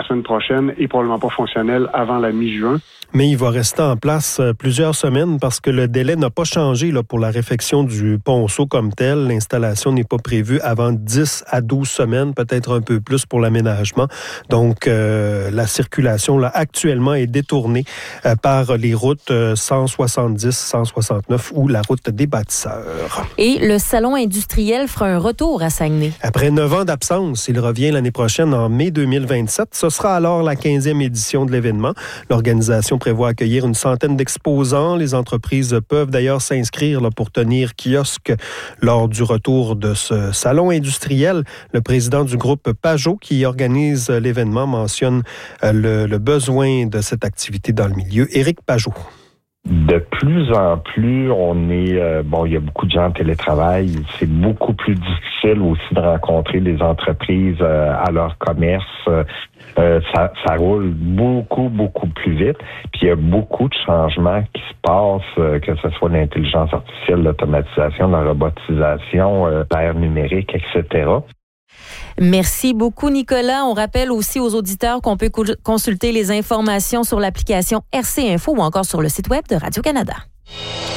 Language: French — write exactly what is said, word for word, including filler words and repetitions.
semaine prochaine et probablement pas fonctionnel avant la mi-juin. Mais il va rester en place plusieurs semaines parce que le délai n'a pas changé là, pour la réfection du ponceau comme tel. L'installation n'est pas prévue avant dix à douze semaines, peut-être un peu plus pour l'aménagement. Donc, euh, la circulation là, actuellement est détournée euh, par les routes cent soixante-dix, cent soixante-neuf ou la route des bâtisseurs. Et le salon industriel fera un retour à Saguenay. Après neuf ans d'absence, il revient l'année prochaine en mai deux mille vingt-sept. Ce sera alors la quinzième édition de l'événement. L'organisation prévoit accueillir une centaine d'exposants. Les entreprises peuvent d'ailleurs s'inscrire là, pour tenir kiosque lors du retour de ce salon industriel. Le président du groupe Pajot qui organise l'événement mentionne le, le besoin de cette activité dans le milieu. Éric Pajot. De plus en plus, on est euh, bon, il y a beaucoup de gens en télétravail. C'est beaucoup plus difficile aussi de rencontrer les entreprises euh, à leur commerce. Euh, ça, ça roule beaucoup, beaucoup plus vite. Puis il y a beaucoup de changements qui se passent, euh, que ce soit l'intelligence artificielle, l'automatisation, la robotisation, euh, l'ère numérique, et cetera. Merci beaucoup, Nicolas. On rappelle aussi aux auditeurs qu'on peut consulter les informations sur l'application R C Info ou encore sur le site web de Radio-Canada.